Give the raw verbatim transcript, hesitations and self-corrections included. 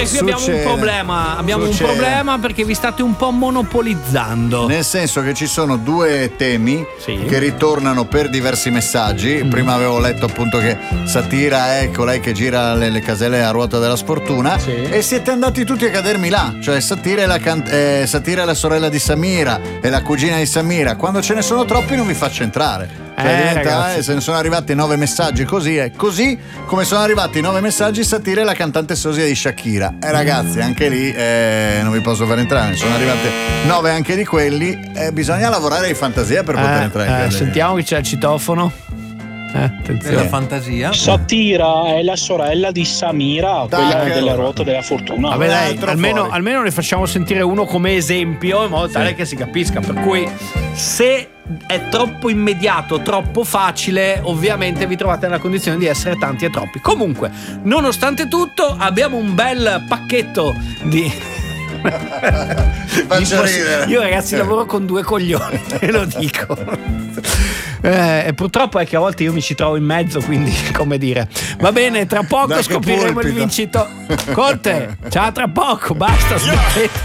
Signori, qui abbiamo Succede. un problema. Abbiamo Succede. un problema perché vi state un po' monopolizzando. Nel senso che ci sono due temi Sì. che ritornano per diversi messaggi. Mm. Prima avevo letto appunto che Satira è colei che gira le, le caselle a ruota della sfortuna. Sì. E siete andati tutti a cadermi là. Cioè Satira è, la can- eh, Satira è la sorella di Samira, è la cugina di Samira. Quando ce ne sono troppi non vi faccio entrare. Cioè, Eh, diventa, ragazzi. eh, se ne sono arrivati nove messaggi così è così come sono arrivati nove messaggi Satira è la cantante sosia di Shakira. E ragazzi, anche lì eh, non vi posso far entrare, ne sono arrivate nove anche di quelli. Eh, bisogna lavorare di fantasia per poter Eh, entrare in eh, quelle- sentiamo che c'è il citofono. Eh, attenzione. Della fantasia. Satira è la sorella di Samira, Dai, quella che della ora. ruota della fortuna. Vabbè, un dai, altro almeno, fuori. almeno ne facciamo sentire uno come esempio in modo tale che si capisca. Per cui, se è troppo immediato, troppo facile, ovviamente vi trovate nella condizione di essere tanti e troppi. Comunque, nonostante tutto, abbiamo un bel pacchetto di. Faccio di- ridere. Io, ragazzi, lavoro con due coglioni, te lo dico. Eh, e purtroppo è che a volte io mi ci trovo in mezzo, quindi come dire. Va bene, tra poco Dai, che scopriremo il pulpito. vincitore. Conte, ciao, tra poco, basta, smettete.